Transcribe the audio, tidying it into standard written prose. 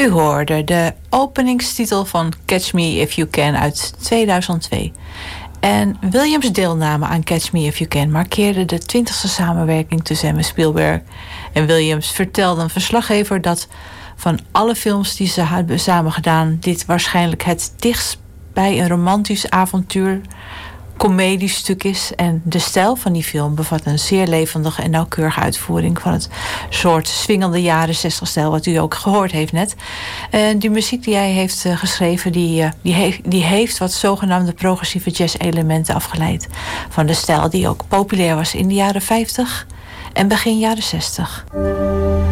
U hoorde de openingstitel van Catch Me If You Can uit 2002. En Williams' deelname aan Catch Me If You Can markeerde de 20e samenwerking tussen hem en Spielberg. En Williams vertelde een verslaggever dat van alle films die ze hebben samen gedaan, dit waarschijnlijk het dichtst bij een romantisch avontuur comediestuk is. En de stijl van die film bevat een zeer levendige en nauwkeurige uitvoering van het soort swingende jaren 60-stijl wat u ook gehoord heeft net. En die muziek die hij heeft geschreven, die heeft wat zogenaamde progressieve jazz-elementen afgeleid van de stijl die ook populair was in de jaren 50 en begin jaren 60.